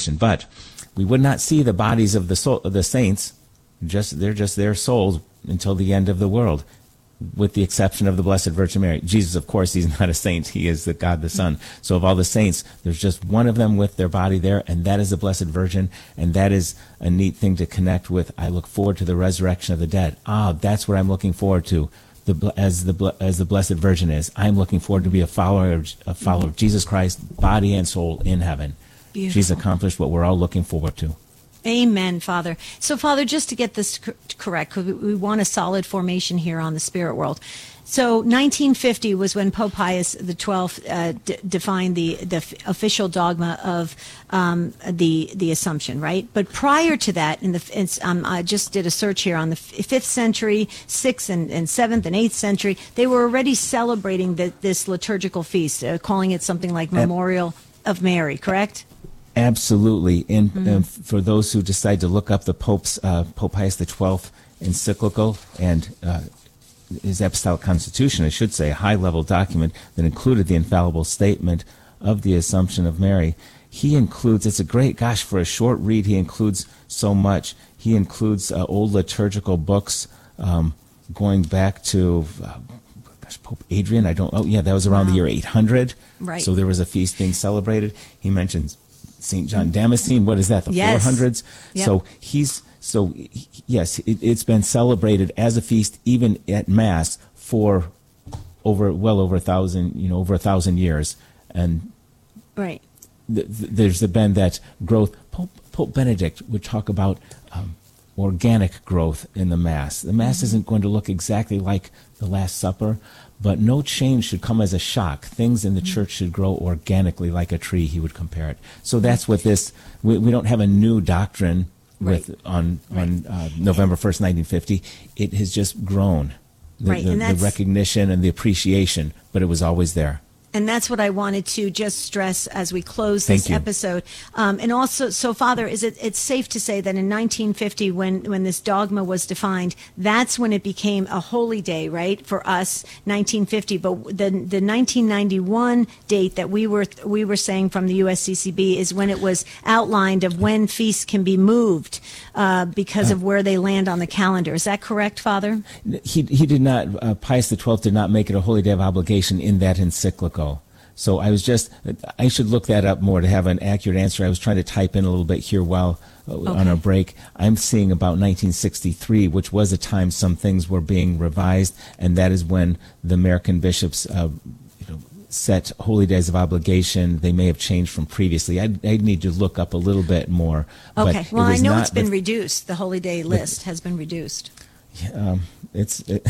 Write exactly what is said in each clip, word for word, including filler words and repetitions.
salvation. But we would not see the bodies of the soul, of the saints. Just they're just their souls until the end of the world, with the exception of the Blessed Virgin Mary. Jesus, of course, he's not a saint. He is the God the Son. So of all the saints, there's just one of them with their body there, and that is the Blessed Virgin, and that is a neat thing to connect with. I look forward to the resurrection of the dead. Ah, that's what I'm looking forward to, the, as the as the Blessed Virgin is. I'm looking forward to be a follower of, a follower of Jesus Christ, body and soul in heaven. Beautiful. She's accomplished what we're all looking forward to. Amen, Father. So, Father, just to get this cor- correct, because we, we want a solid formation here on the spirit world. So, nineteen fifty was when Pope Pius the twelfth uh, d- defined the the f- official dogma of um, the the Assumption, right? But prior to that, in the it's, um, I just did a search here on the fifth century, sixth and, and seventh and eighth century. They were already celebrating the, this liturgical feast, uh, calling it something like Memorial of Mary. Correct? Absolutely. And mm-hmm. um, for those who decide to look up the Pope's, uh, Pope Pius the twelfth encyclical and uh, his Apostolic Constitution, I should say, a high-level document that included the infallible statement of the Assumption of Mary, he includes, it's a great, gosh, for a short read, he includes so much. He includes uh, old liturgical books um, going back to, uh, gosh, Pope Adrian, I don't, oh yeah, that was around wow. the year eight hundred. Right. So there was a feast being celebrated. He mentions Saint John Damascene, what is that, the yes. four hundreds? Yep. So he's, so he, yes, it, it's been celebrated as a feast even at Mass for over, well over a thousand, you know, over a thousand years. And right. th- th- there's been that growth. Pope, Pope Benedict would talk about um, organic growth in the Mass. The Mass mm-hmm. isn't going to look exactly like the Last Supper, but no change should come as a shock. Things in the church should grow organically like a tree, he would compare it. So that's what this, we, we don't have a new doctrine with right. on, on uh, November first, nineteen fifty. It has just grown, the, right. the, and the recognition and the appreciation, but it was always there. And that's what I wanted to just stress as we close Thank this you. episode. Um, and also, so Father, is it it's safe to say that in nineteen fifty, when when this dogma was defined, that's when it became a holy day, right, for us, nineteen fifty. But the the nineteen ninety-one date that we were we were saying from the U S C C B is when it was outlined of when feasts can be moved uh, because uh, of where they land on the calendar. Is that correct, Father? He he did not. Uh, Pius the twelfth did not make it a holy day of obligation in that encyclical. So I was just, I should look that up more to have an accurate answer. I was trying to type in a little bit here while uh, okay. on our break. I'm seeing about nineteen sixty-three, which was a time some things were being revised, and that is when the American bishops uh, you know, set holy days of obligation. They may have changed from previously. I'd, I'd need to look up a little bit more. Okay, well, I know it's been the, reduced. The holy day list the, has been reduced. Um, it's it,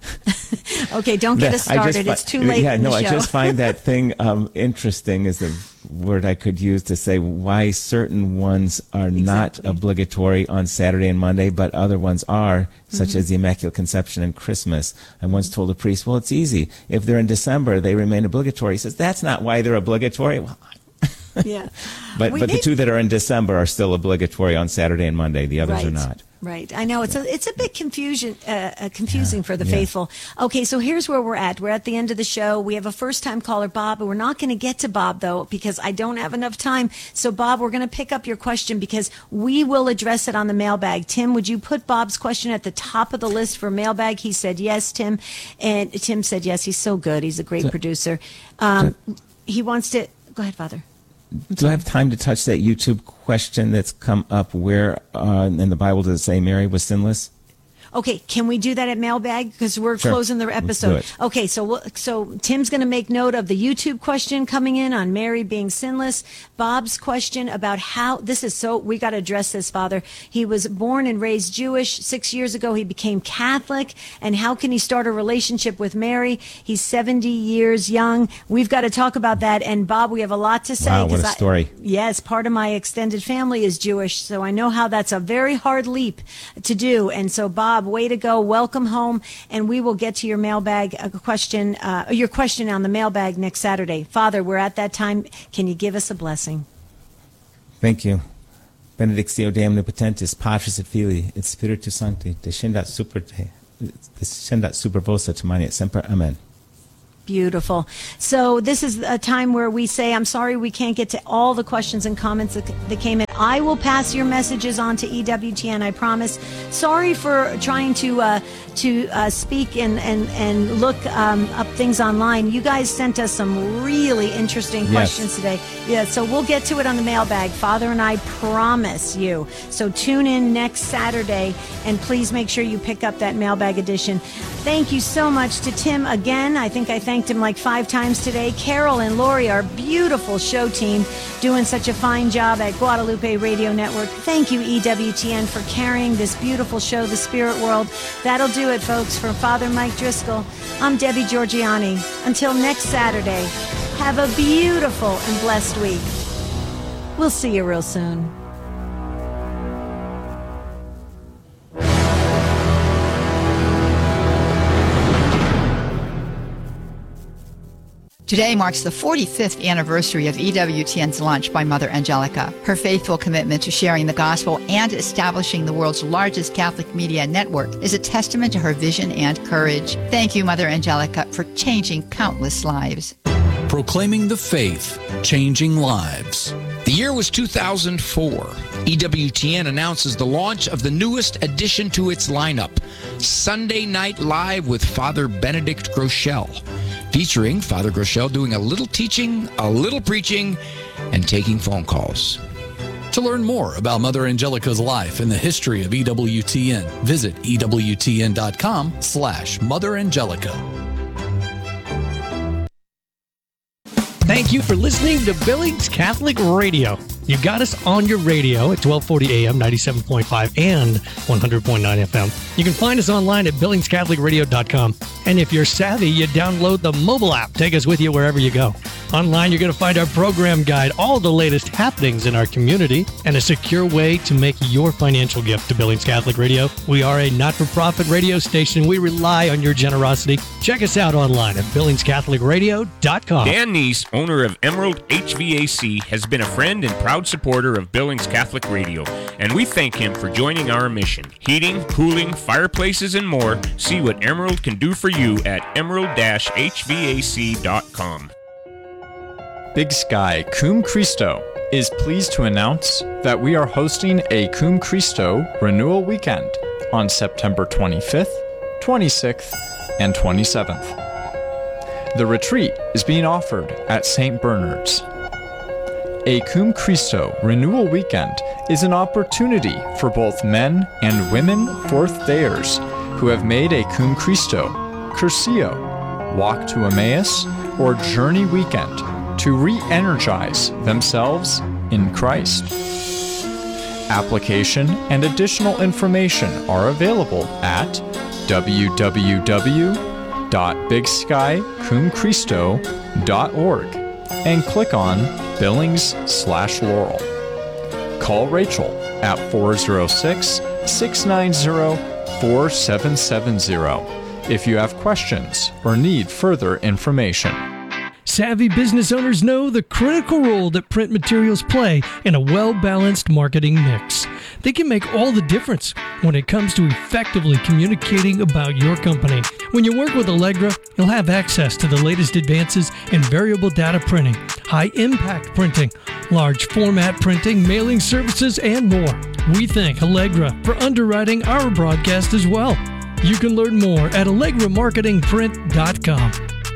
okay. Don't get us started. It's too late. Yeah, in no. the I show. just find that thing um, interesting. Is the word I could use to say why certain ones are exactly. not obligatory on Saturday and Monday, but other ones are, such mm-hmm. as the Immaculate Conception and Christmas. I once told a priest, "Well, it's easy. If they're in December, they remain obligatory." He says, "That's not why they're obligatory." Well, yeah, but we but need- the two that are in December are still obligatory on Saturday and Monday. The others right. are not. Right. I know it's a it's a bit confusion uh, uh, confusing yeah, for the yeah. faithful. Okay, so here's where we're at. We're at the end of the show. We have a first time caller, Bob, and we're not going to get to Bob though because I don't have enough time. So Bob, we're going to pick up your question because we will address it on the mailbag. Tim, would you put Bob's question at the top of the list for mailbag? He said yes, Tim, and Tim said yes. He's so good. He's a great so, producer. Um, so, he wants to go ahead, Father. Do I have time to touch that YouTube question that's come up? Where uh, in the Bible does it say Mary was sinless? Okay, can we do that at mailbag? Because we're sure. closing the episode. Okay, so we'll, so Tim's going to make note of the YouTube question coming in on Mary being sinless. Bob's question about how, this is so, we got to address this, Father. He was born and raised Jewish. Six years ago, he became Catholic. And how can he start a relationship with Mary? He's seventy years young. We've got to talk about that. And Bob, we have a lot to say. Wow, what a story. I, yes, part of my extended family is Jewish. So I know how that's a very hard leap to do. And so, Bob, way to go. Welcome home. And we will get to your mailbag uh, question, uh, your question on the mailbag next Saturday. Father, we're at that time. Can you give us a blessing? Thank you. Benedictio Dei omnipotentis, Patris et Filii, et Spiritus Sancti, descendat super te, descendat super vosa tumani et semper. Amen. Beautiful. So this is a time where we say, I'm sorry we can't get to all the questions and comments that, that came in. I will pass your messages on to E W T N, I promise. Sorry for trying to uh, to uh, speak and, and, and look um, up things online. You guys sent us some really interesting Yes. questions today. Yeah, so we'll get to it on the mailbag. Father and I promise you. So tune in next Saturday, and please make sure you pick up that mailbag edition. Thank you so much to Tim again. I think I thanked him like five times today. Carol and Lori, our beautiful show team, doing such a fine job at Guadalupe Radio Network. Thank you, E W T N, for carrying this beautiful show, The Spirit World. That'll do it, folks. For Father Mike Driscoll, I'm Debbie Georgiani. Until next Saturday, have a beautiful and blessed week. We'll see you real soon. Today marks the forty-fifth anniversary of E W T N's launch by Mother Angelica. Her faithful commitment to sharing the gospel and establishing the world's largest Catholic media network is a testament to her vision and courage. Thank you, Mother Angelica, for changing countless lives. Proclaiming the faith, changing lives. The year was two thousand four. E W T N announces the launch of the newest addition to its lineup, Sunday Night Live with Father Benedict Groeschel, featuring Father Groeschel doing a little teaching, a little preaching, and taking phone calls. To learn more about Mother Angelica's life and the history of E W T N, visit ewtn.com slash Mother Angelica. Thank you for listening to Billings Catholic Radio. You got us on your radio at twelve forty A M, ninety-seven point five, and one hundred point nine F M. You can find us online at billings catholic radio dot com. And if you're savvy, you download the mobile app. Take us with you wherever you go. Online, you're going to find our program guide, all the latest happenings in our community, and a secure way to make your financial gift to Billings Catholic Radio. We are a not-for-profit radio station. We rely on your generosity. Check us out online at billings catholic radio dot com. Dan Neese, owner of Emerald H V A C, has been a friend and proud supporter of Billings Catholic Radio, and we thank him for joining our mission. Heating, cooling, fireplaces, and more. See what Emerald can do for you at emerald dash h v a c dot com. Big Sky Cum Christo is pleased to announce that we are hosting a Cum Christo Renewal Weekend on September twenty-fifth, twenty-sixth, and twenty-seventh. The retreat is being offered at Saint Bernard's. A Cum Christo Renewal Weekend is an opportunity for both men and women fourth-dayers who have made a Cum Christo, Curcio, Walk to Emmaus, or Journey Weekend to re-energize themselves in Christ. Application and additional information are available at w w w dot big sky cum christo dot org and click on Billings slash Laurel. Call Rachel at four oh six, six nine zero, four seven seven zero if you have questions or need further information. Savvy business owners know the critical role that print materials play in a well-balanced marketing mix. They can make all the difference when it comes to effectively communicating about your company. When you work with Allegra, you'll have access to the latest advances in variable data printing, high-impact printing, large format printing, mailing services, and more. We thank Allegra for underwriting our broadcast as well. You can learn more at allegra marketing print dot com.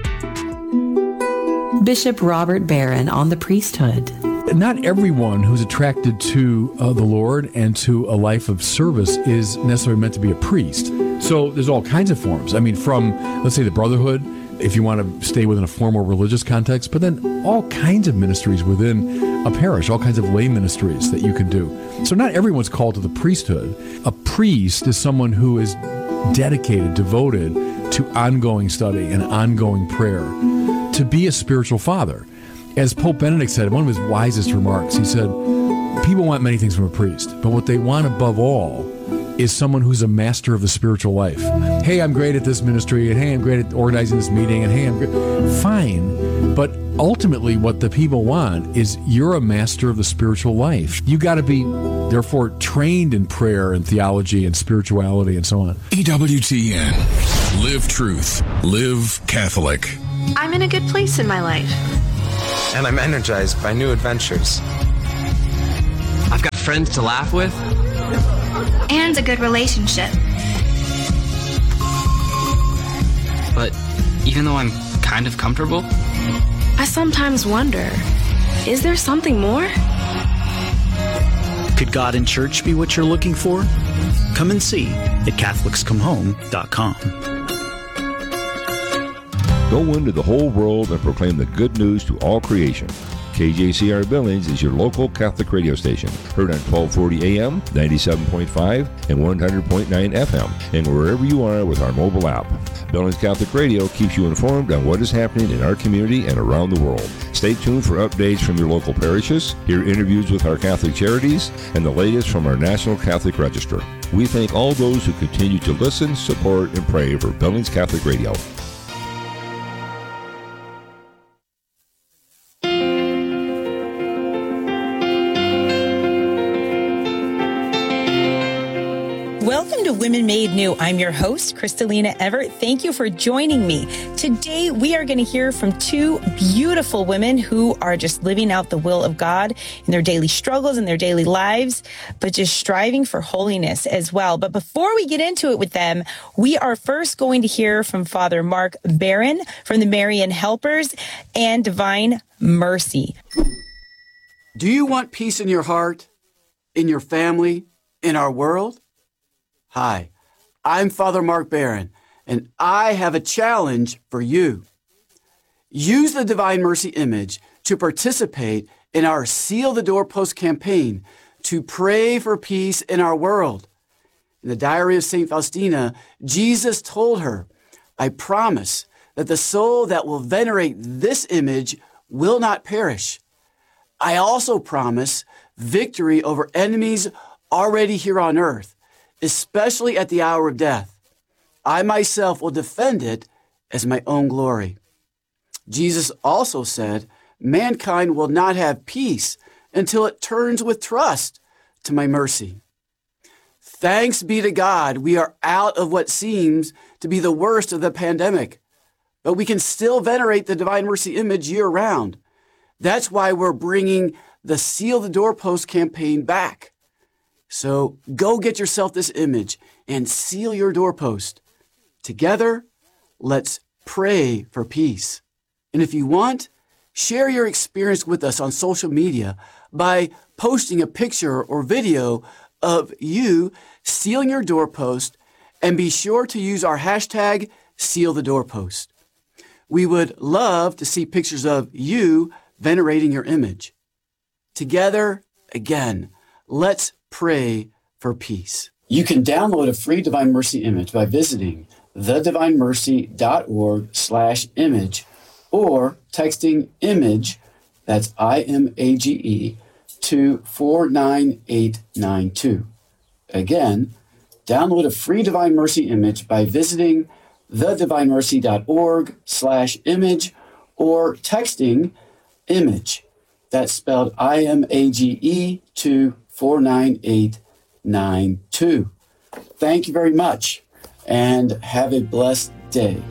Bishop Robert Barron on the priesthood. Not everyone who's attracted to uh, the Lord and to a life of service is necessarily meant to be a priest. So there's all kinds of forms. I mean, from, let's say, the brotherhood, if you want to stay within a formal religious context, but then all kinds of ministries within a parish, all kinds of lay ministries that you can do. So not everyone's called to the priesthood. A priest is someone who is dedicated, devoted to ongoing study and ongoing prayer, to be a spiritual father. As Pope Benedict said, one of his wisest remarks, he said, people want many things from a priest, but what they want above all is someone who's a master of the spiritual life. Hey, I'm great at this ministry, and hey, I'm great at organizing this meeting, and hey, I'm great. Fine, but ultimately what the people want is you're a master of the spiritual life. You got to be, therefore, trained in prayer and theology and spirituality and so on. E W T N. Live truth. Live Catholic. I'm in a good place in my life. And I'm energized by new adventures. I've got friends to laugh with, and a good relationship. But even though I'm kind of comfortable, I sometimes wonder, is there something more? Could God and church be what you're looking for? Come and see at Catholics Come Home dot com. Go into the whole world and proclaim the good news to all creation. K J C R Billings is your local Catholic radio station, heard on twelve forty A M, ninety-seven point five, and one hundred point nine F M, and wherever you are with our mobile app. Billings Catholic Radio keeps you informed on what is happening in our community and around the world. Stay tuned for updates from your local parishes, hear interviews with our Catholic charities, and the latest from our National Catholic Register. We thank all those who continue to listen, support, and pray for Billings Catholic Radio. Welcome to Women Made New. I'm your host, Kristalina Everett. Thank you for joining me. Today, we are going to hear from two beautiful women who are just living out the will of God in their daily struggles and their daily lives, but just striving for holiness as well. But before we get into it with them, we are first going to hear from Father Mark Barron from the Marian Helpers and Divine Mercy. Do you want peace in your heart, in your family, in our world? Hi, I'm Father Mark Barron, and I have a challenge for you. Use the Divine Mercy image to participate in our Seal the Doorpost campaign to pray for peace in our world. In the Diary of Saint Faustina, Jesus told her, I promise that the soul that will venerate this image will not perish. I also promise victory over enemies already here on earth, especially at the hour of death. I myself will defend it as my own glory. Jesus also said, mankind will not have peace until it turns with trust to my mercy. Thanks be to God, we are out of what seems to be the worst of the pandemic, but we can still venerate the Divine Mercy image year-round. That's why we're bringing the Seal the Doorpost campaign back. So go get yourself this image and seal your doorpost. Together, let's pray for peace. And if you want, share your experience with us on social media by posting a picture or video of you sealing your doorpost, and be sure to use our hashtag Seal the Doorpost. We would love to see pictures of you venerating your image. Together, again, let's pray for peace. You can download a free Divine Mercy image by visiting thedivinemercy.org slash image or texting image, that's I M A G E, to four nine eight nine two. Again, download a free Divine Mercy image by visiting thedivinemercy.org slash image or texting image, that's spelled I M A G E, to four nine eight nine two. Thank you very much, and have a blessed day.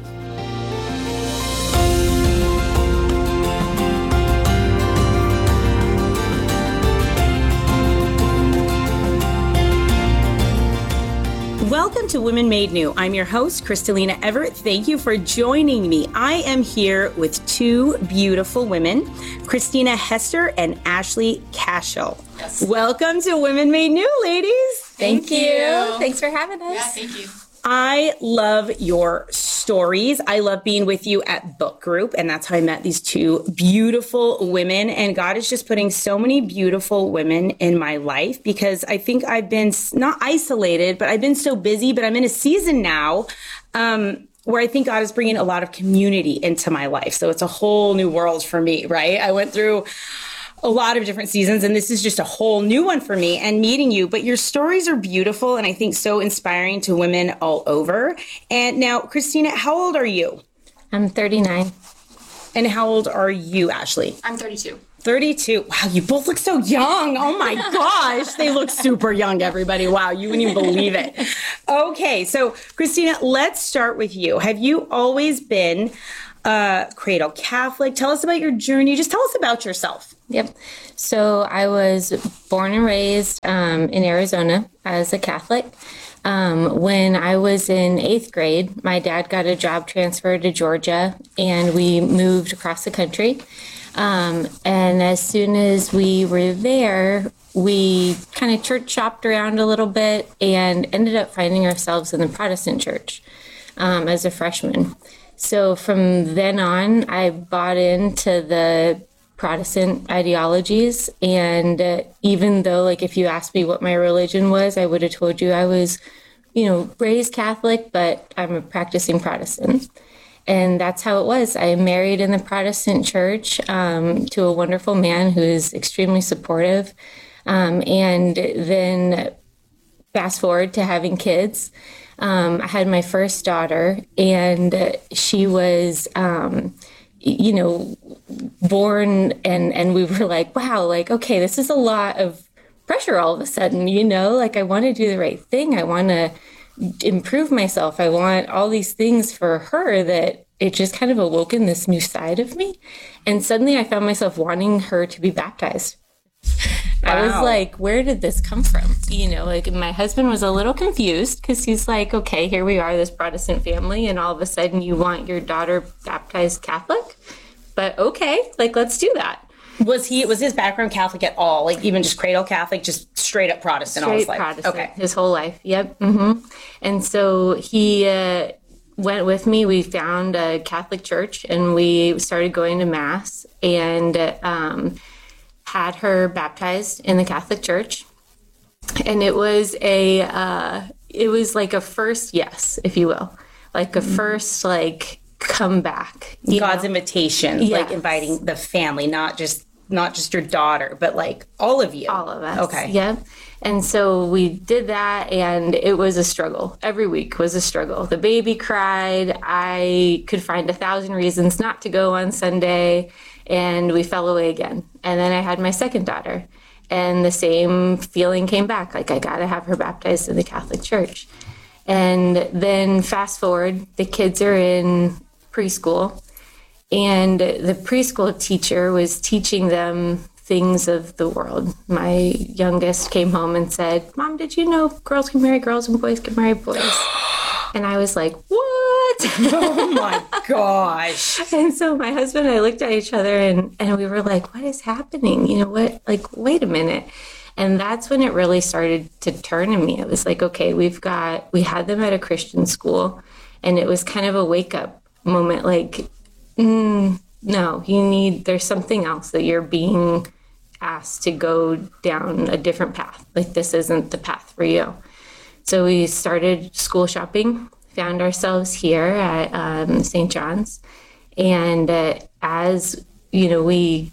Welcome to Women Made New. I'm your host, Kristalina Everett. Thank you for joining me. I am here with two beautiful women, Christina Hester and Ashley Cashel. Yes. Welcome to Women Made New, ladies. Thank, thank you. you. Thanks for having us. Yeah, thank you. I love your stories. I love being with you at book group, and that's how I met these two beautiful women. And God is just putting so many beautiful women in my life, because I think I've been not isolated, but I've been so busy. But I'm in a season now um, where I think God is bringing a lot of community into my life. So it's a whole new world for me, right? I went through a lot of different seasons, and this is just a whole new one for me, and meeting you. But your stories are beautiful, and I think so inspiring to women all over. And now, Christina, how old are you? I'm thirty-nine. And how old are you, Ashley? I'm thirty-two. thirty-two. Wow, you both look so young. Oh my gosh. They look super young, everybody. Wow, you wouldn't even believe it. Okay, so Christina, let's start with you. Have you always been uh, cradle Catholic? Tell us about your journey. Just tell us about yourself. Yep. So I was born and raised um, in Arizona as a Catholic. Um, when I was in eighth grade, my dad got a job transfer to Georgia, and we moved across the country. Um, and as soon as we were there, we kind of church shopped around a little bit and ended up finding ourselves in the Protestant church um, as a freshman. So from then on, I bought into the Protestant ideologies. And uh, even though, like, if you asked me what my religion was, I would have told you I was, you know, raised Catholic, but I'm a practicing Protestant. And that's how it was. I married in the Protestant church um, to a wonderful man who is extremely supportive. Um, and then fast forward to having kids. Um, I had my first daughter, and she was, um, you know, born, and, and we were like, wow, like, okay, this is a lot of pressure all of a sudden, you know, like I want to do the right thing. I want to improve myself. I want all these things for her, that it just kind of awoken this new side of me. And suddenly I found myself wanting her to be baptized. Wow. I was like, where did this come from? You know, like my husband was a little confused because he's like, okay, here we are, this Protestant family, and all of a sudden you want your daughter baptized Catholic? But okay, like, let's do that. Was he, was his background Catholic at all? Like even just cradle Catholic, just straight up Protestant all his life? Protestant, okay. His whole life. Yep. Mm-hmm. And so he uh, went with me. We found a Catholic church and we started going to Mass, and um, had her baptized in the Catholic church. And it was a, uh, it was like a first yes, if you will, like a first, like, come back. God's know? invitation, Yes. like inviting the family, not just, not just your daughter, but like all of you. All of us. Okay. Yeah. And so we did that, and it was a struggle. Every week was a struggle. The baby cried. I could find a thousand reasons not to go on Sunday, and we fell away again. And then I had my second daughter, and the same feeling came back. Like, I got to have her baptized in the Catholic Church. And then fast forward, the kids are in preschool, and the preschool teacher was teaching them things of the world. My youngest came home and said, Mom, did you know girls can marry girls and boys can marry boys? And I was like, what? Oh my gosh. And so my husband and I looked at each other, and, and we were like, what is happening? You know what? Like, wait a minute. And that's when it really started to turn in me. It was like, okay, we've got, we had them at a Christian school, and it was kind of a wake up moment. Like, mm, no, you need, there's something else that you're being asked to go down a different path. Like, this isn't the path for you. So we started school shopping, found ourselves here at um, Saint John's. And uh, as, you know, we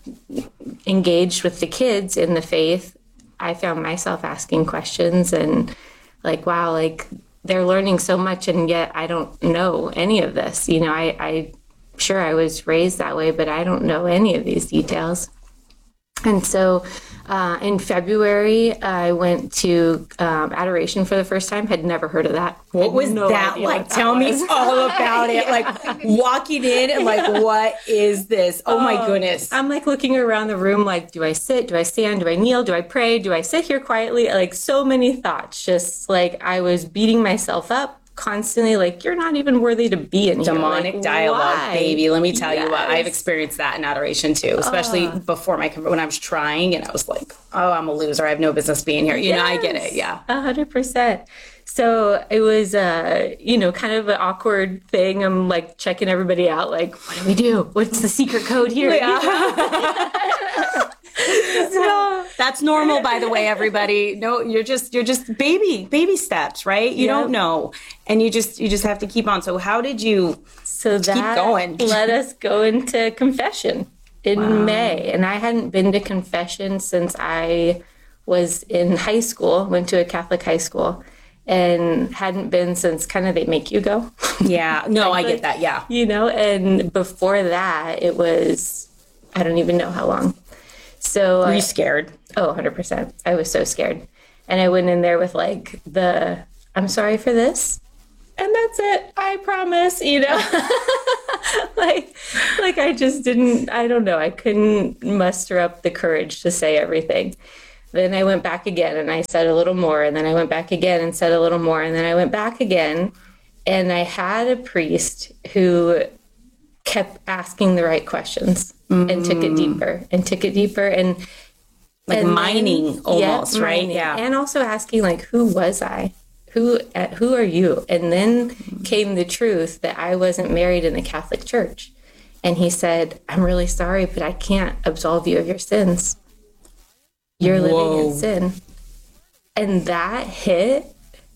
engaged with the kids in the faith, I found myself asking questions and like, wow, like they're learning so much, and yet I don't know any of this. You know, I, I sure I was raised that way, but I don't know any of these details. And so uh, in February, I went to um, adoration for the first time. Had never heard of that. What was no that like? Tell me all about it. Yeah. Like walking in and like, what is this? Oh, oh my goodness. I'm like looking around the room like, do I sit? Do I stand? Do I kneel? Do I pray? Do I sit here quietly? Like so many thoughts. Just like I was beating myself up constantly, like, you're not even worthy to be in here. Demonic like, dialogue, why? baby. Let me tell yes. you what, I've experienced that in adoration too, especially uh, before my, when I was trying and I was like, oh, I'm a loser. I have no business being here. You yes. know, I get it. Yeah. A hundred percent. So it was, uh, you know, kind of an awkward thing. I'm like checking everybody out. Like, what do we do? What's the secret code here? Yeah. So, that's normal, by the way, everybody. No, you're just, you're just baby, baby steps, right? You yep. don't know. And you just, you just have to keep on. So how did you so that keep going? Let us go into confession in wow. May. And I hadn't been to confession since I was in high school, went to a Catholic high school, and hadn't been since kind of they make you go. Yeah. No, I get that. Yeah. You know, and before that, it was, I don't even know how long. So were you scared? Oh, one hundred percent. I was so scared. And I went in there with like the, I'm sorry for this. And that's it. I promise, you know. like, like I just didn't, I don't know. I couldn't muster up the courage to say everything. Then I went back again and I said a little more. And then I went back again and said a little more. And then I went back again. And I had a priest who kept asking the right questions mm. and took it deeper and took it deeper. And like and mining then, almost, yeah, right? Mining. Yeah. And also asking, like, who was I? Who, uh, who are you? And then came the truth that I wasn't married in the Catholic Church. And he said, I'm really sorry, but I can't absolve you of your sins. You're Whoa. living in sin. And that hit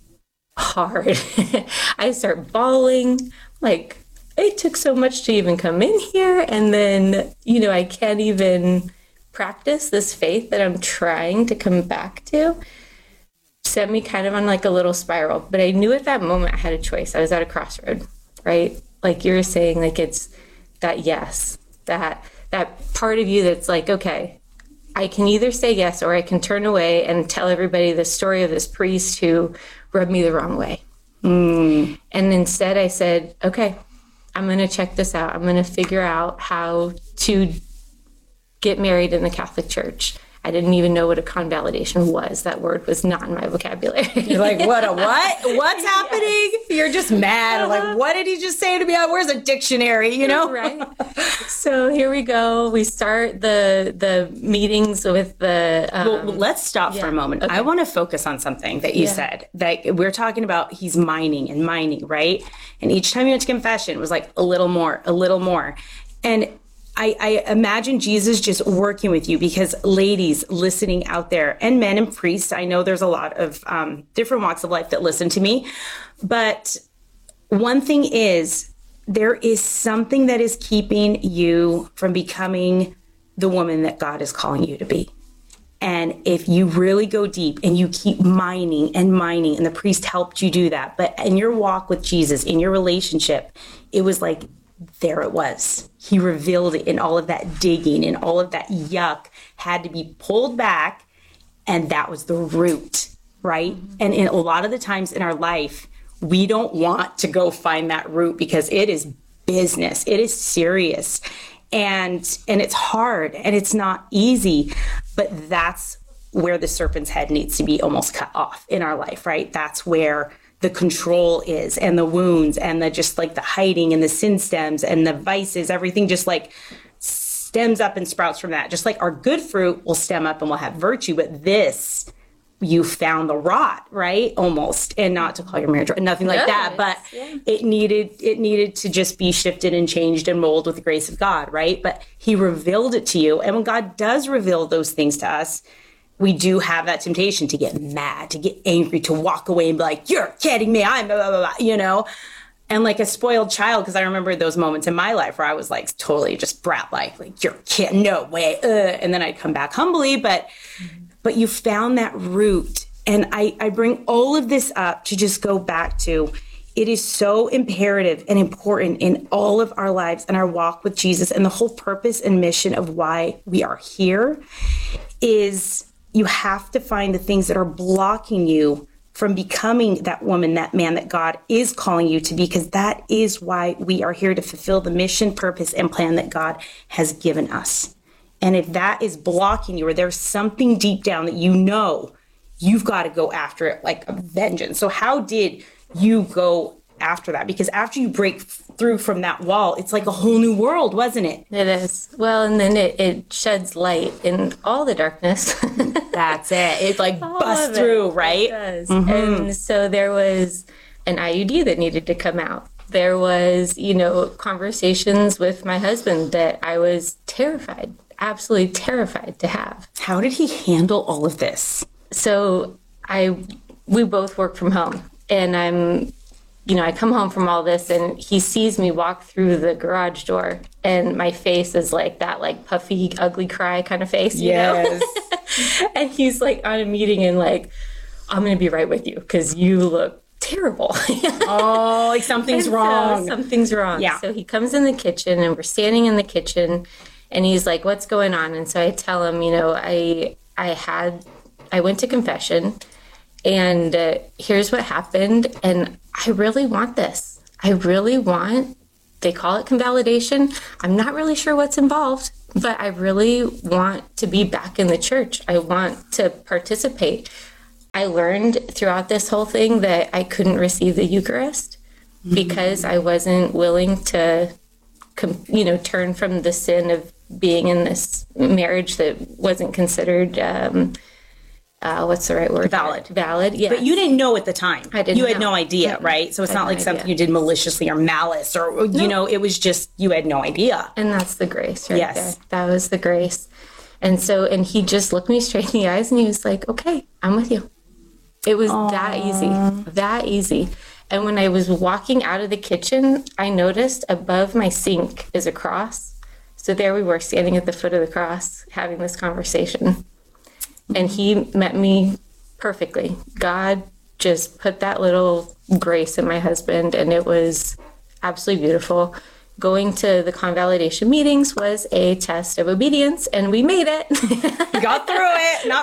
hard. I start bawling. Like, it took so much to even come in here. And then, you know, I can't even practice this faith that I'm trying to come back to. Sent me kind of on like a little spiral. But I knew at that moment I had a choice. I was at a crossroad, right? Like you were saying, like it's that yes, that that part of you that's like, okay, I can either say yes or I can turn away and tell everybody the story of this priest who rubbed me the wrong way. Mm. And instead I said, okay, I'm going to check this out. I'm going to figure out how to get married in the Catholic Church. I didn't even know what a convalidation was. That word was not in my vocabulary. You're like, what a what? What's happening? You're just mad. Like, what did he just say to me? Where's a dictionary, you know? Right. So here we go. We start the the meetings with the... Um, well, let's stop yeah. for a moment. Okay. I want to focus on something that you yeah. said. That we're talking about he's mining and mining, right? And each time you went to confession, it was like a little more, a little more. And I, I imagine Jesus just working with you because ladies listening out there and men and priests, I know there's a lot of um, different walks of life that listen to me. But one thing is there is something that is keeping you from becoming the woman that God is calling you to be. And if you really go deep and you keep mining and mining, and the priest helped you do that, but in your walk with Jesus, in your relationship, it was like, there it was. He revealed it, and all of that digging and all of that yuck had to be pulled back, and that was the root, right? Mm-hmm. And in a lot of the times in our life, we don't want to go find that root because it is business. It is serious. And and it's hard and it's not easy, but that's where the serpent's head needs to be almost cut off in our life, right? That's where the control is, and the wounds, and the just like the hiding, and the sin stems, and the vices, everything just like stems up and sprouts from that. Just like our good fruit will stem up and we'll have virtue, but this, you found the rot, right? Almost, and not to call your marriage, nothing like no, that, but yeah. it needed, it needed to just be shifted and changed and molded with the grace of God, right? But he revealed it to you. And when God does reveal those things to us, we do have that temptation to get mad, to get angry, to walk away and be like, you're kidding me. I'm blah, blah, blah, you know, and like a spoiled child. Cause I remember those moments in my life where I was like totally just brat like, like you're kidding, no way. Uh, and then I'd come back humbly, but, mm-hmm. but you found that root. And I, I bring all of this up to just go back to, it is so imperative and important in all of our lives and our walk with Jesus, and the whole purpose and mission of why we are here is you have to find the things that are blocking you from becoming that woman, that man that God is calling you to be, because that is why we are here, to fulfill the mission, purpose, and plan that God has given us. And if that is blocking you, or there's something deep down that you know, you've got to go after it like a vengeance. So how did you go after that? Because after you break through from that wall, it's like a whole new world, wasn't it? It is. Well, and then it, it sheds light in all the darkness. That's it. It like all busts through, it. Right? It does. Mm-hmm. And so there was an I U D that needed to come out. There was, you know, conversations with my husband that I was terrified, absolutely terrified to have. How did he handle all of this? So I, we both work from home, and I'm, you know, I come home from all this, and he sees me walk through the garage door, and my face is like that, like puffy, ugly cry kind of face, you yes. know? And he's like on a meeting and like, I'm going to be right with you because you look terrible. Oh, like something's and wrong. So something's wrong. Yeah. So he comes in the kitchen, and we're standing in the kitchen, and he's like, what's going on? And so I tell him, you know, I, I had, I went to confession, and uh, here's what happened. And I really want this. I really want they call it convalidation. I'm not really sure what's involved, but I really want to be back in the church. I want to participate. I learned throughout this whole thing that I couldn't receive the Eucharist mm-hmm. because I wasn't willing to, you know, turn from the sin of being in this marriage that wasn't considered, um, uh, what's the right word? Valid. Valid, yeah. But you didn't know at the time. I didn't You had know. no idea, Mm-mm. right? So it's I not had like no something idea. you did maliciously or malice or, you No. know, it was just, you had no idea. And that's the grace right Yes. there. That was the grace. And so, and he just looked me straight in the eyes and he was like, okay, I'm with you. It was Aww. that easy, that easy. And when I was walking out of the kitchen, I noticed above my sink is a cross. So there we were standing at the foot of the cross having this conversation. And he met me perfectly. God just put that little grace in my husband, and it was absolutely beautiful. Going to the convalidation meetings was a test of obedience, and we made it. You got through it. Not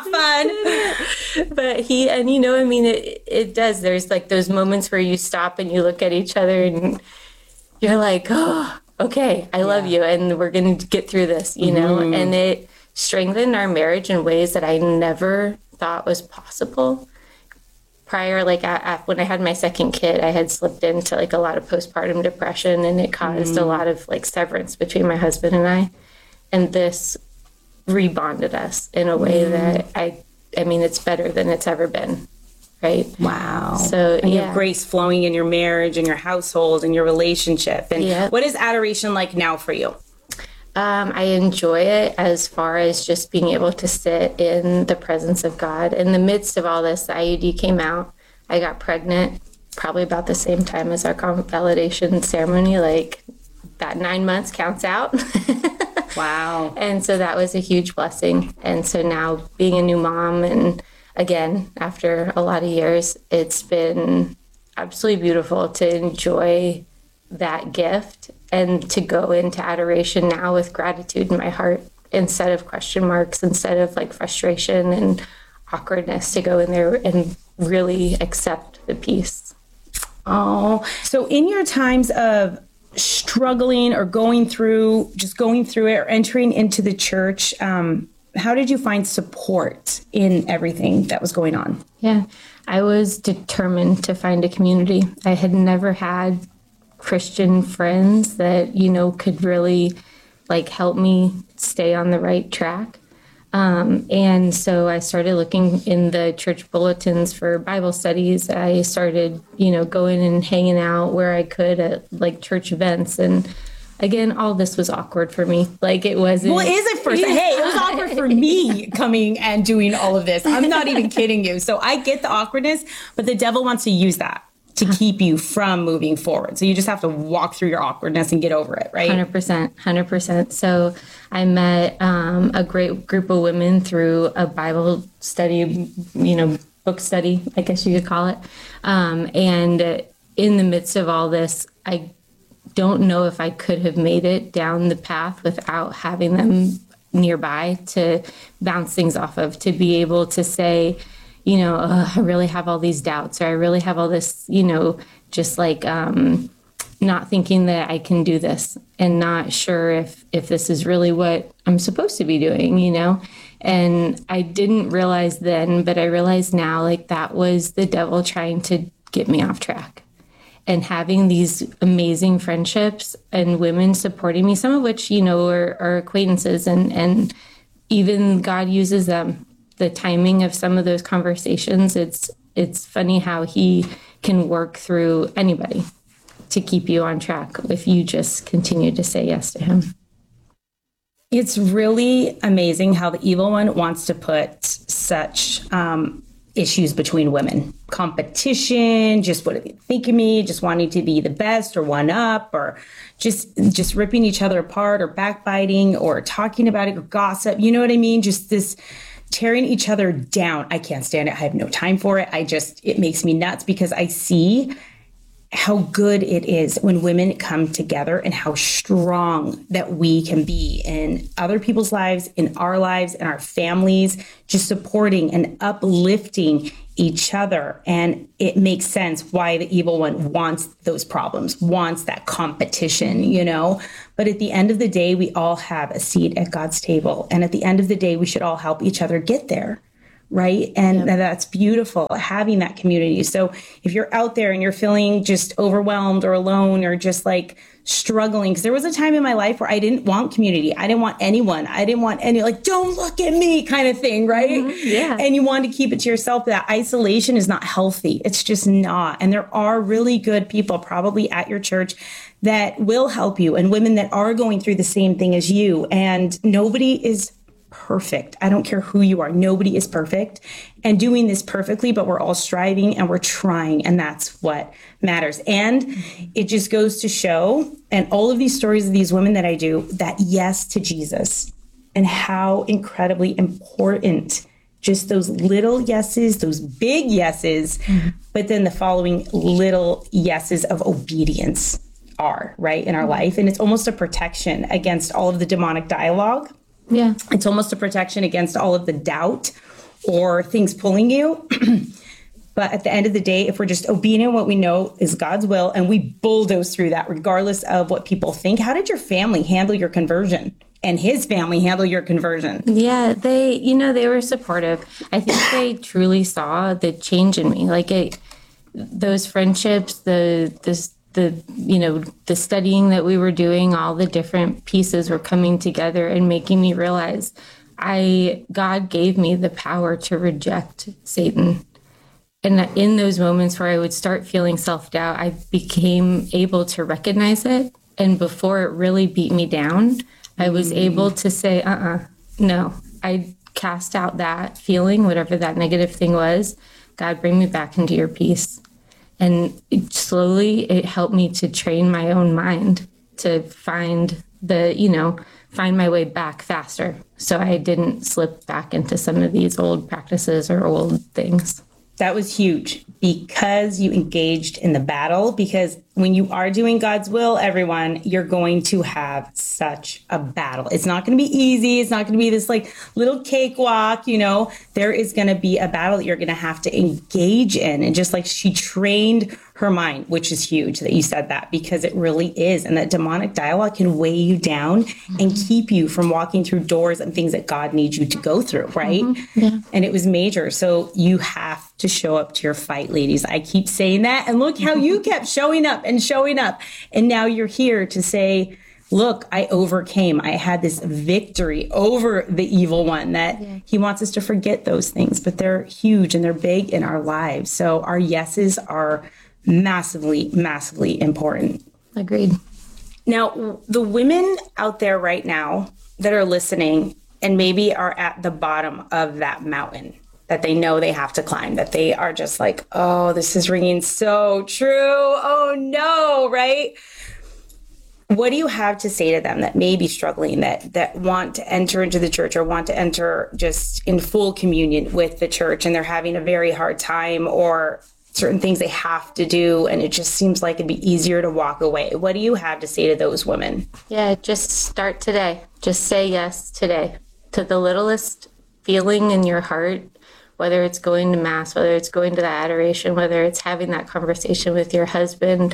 fun. But he, and you know, I mean, it, it does. There's like those moments where you stop and you look at each other and you're like, oh, okay, I love you, and we're going to get through this, you know? Mhm. And it strengthened our marriage in ways that I never thought was possible. Prior, like I, I, when I had my second kid, I had slipped into like a lot of postpartum depression, and it caused Mm. a lot of like severance between my husband and I. And this rebonded us in a way Mm. that I, I mean, it's better than it's ever been. Right. Wow. So, and you yeah. have grace flowing in your marriage and your household and your relationship. And Yeah. what is adoration like now for you? Um, I enjoy it as far as just being able to sit in the presence of God. In the midst of all this, the I U D came out. I got pregnant probably about the same time as our convalidation ceremony. Like that nine months counts out. Wow. And so that was a huge blessing. And so now being a new mom, and again, after a lot of years, it's been absolutely beautiful to enjoy that gift and to go into adoration now with gratitude in my heart instead of question marks, instead of like frustration and awkwardness, to go in there and really accept the peace. Oh, so in your times of struggling or going through, just going through it or entering into the church, um, how did you find support in everything that was going on? Yeah, I was determined to find a community. I had never had Christian friends that, you know, could really like help me stay on the right track. Um, and so I started looking in the church bulletins for Bible studies. I started, you know, going and hanging out where I could at like church events. And again, all this was awkward for me. Like it wasn't. Well, is it first? Hey, it was awkward for me coming and doing all of this. I'm not even kidding you. So I get the awkwardness, but the devil wants to use that to keep you from moving forward. So you just have to walk through your awkwardness and get over it, right? one hundred percent, one hundred percent. So I met um, a great group of women through a Bible study, you know, book study, I guess you could call it. Um, and in the midst of all this, I don't know if I could have made it down the path without having them nearby to bounce things off of, to be able to say, you know, uh, I really have all these doubts, or I really have all this, you know, just like um, not thinking that I can do this, and not sure if if this is really what I'm supposed to be doing, you know. And I didn't realize then, but I realize now, like that was the devil trying to get me off track. And having these amazing friendships and women supporting me, some of which, you know, are, are acquaintances, and and even God uses them. The timing of some of those conversations, it's it's funny how he can work through anybody to keep you on track if you just continue to say yes to him. It's really amazing how the evil one wants to put such um, issues between women. Competition, just what do they think of me, just wanting to be the best or one up, or just just ripping each other apart, or backbiting, or talking about it, or gossip. You know what I mean? Just this tearing each other down. I can't stand it. I have no time for it. I just, it makes me nuts, because I see how good it is when women come together, and how strong that we can be in other people's lives, in our lives, in our families, just supporting and uplifting each other. And it makes sense why the evil one wants those problems, wants that competition, you know. But at the end of the day, we all have a seat at God's table. And at the end of the day, we should all help each other get there. Right. And yep. that's beautiful, having that community. So if you're out there and you're feeling just overwhelmed or alone or just like struggling, because there was a time in my life where I didn't want community. I didn't want anyone. I didn't want any, like, don't look at me kind of thing. Right. Mm-hmm. Yeah. And you want to keep it to yourself. That isolation is not healthy. It's just not. And there are really good people probably at your church that will help you, and women that are going through the same thing as you. And nobody is perfect. I don't care who you are. Nobody is perfect and doing this perfectly, but we're all striving and we're trying. And that's what matters. And it just goes to show, and all of these stories of these women that I do, that yes to Jesus, and how incredibly important just those little yeses, those big yeses, mm-hmm. but then the following little yeses of obedience are, right, in our mm-hmm. life. And it's almost a protection against all of the demonic dialogue. Yeah. It's almost a protection against all of the doubt or things pulling you. But at the end of the day, if we're just obedient, what we know is God's will, and we bulldoze through that regardless of what people think. How did your family handle your conversion, and his family handle your conversion? Yeah, they, you know, they were supportive. I think they truly saw the change in me. Like it, those friendships, the, this, the, you know, the studying that we were doing, all the different pieces were coming together and making me realize I, God gave me the power to reject Satan. And in those moments where I would start feeling self-doubt, I became able to recognize it. And before it really beat me down, I was mm. able to say, uh-uh, no, I cast out that feeling, whatever that negative thing was. God, bring me back into your peace. And it, slowly it helped me to train my own mind to find the, you know, find my way back faster. So I didn't slip back into some of these old practices or old things. That was huge because you engaged in the battle. Because when you are doing God's will, everyone, you're going to have such a battle. It's not going to be easy. It's not going to be this like little cakewalk, you know. There is going to be a battle that you're going to have to engage in. And just like she trained her mind, which is huge that you said that, because it really is. And that demonic dialogue can weigh you down mm-hmm. and keep you from walking through doors and things that God needs you to go through, right? Mm-hmm. Yeah. And it was major. So you have to show up to your fight, ladies. I keep saying that. And look how you kept showing up and showing up. And now you're here to say, look, I overcame. I had this victory over the evil one, that yeah. he wants us to forget those things, but they're huge and they're big in our lives. So our yeses are massively, massively important. Agreed. Now, the women out there right now that are listening and maybe are at the bottom of that mountain that they know they have to climb, that they are just like, oh, this is ringing so true. Oh no, right? What do you have to say to them that may be struggling, that that want to enter into the church or want to enter just in full communion with the church, and they're having a very hard time, or certain things they have to do, and it just seems like it'd be easier to walk away? What do you have to say to those women? Yeah, just start today. Just say yes today to the littlest feeling in your heart, whether it's going to mass, whether it's going to that adoration, whether it's having that conversation with your husband.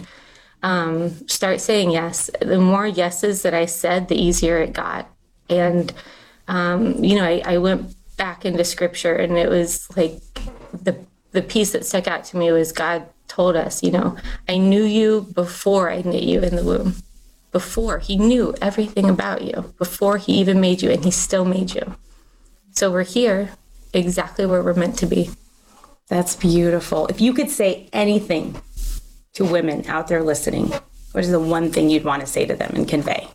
Um, start saying yes. The more yeses that I said, the easier it got. And, um, you know, I, I went back into scripture, and it was like the the piece that stuck out to me was God told us, you know, I knew you before I knit you in the womb. Before. He knew everything about you before he even made you, and he still made you. So we're here exactly where we're meant to be. That's beautiful. If you could say anything to women out there listening, what is the one thing you'd want to say to them and convey?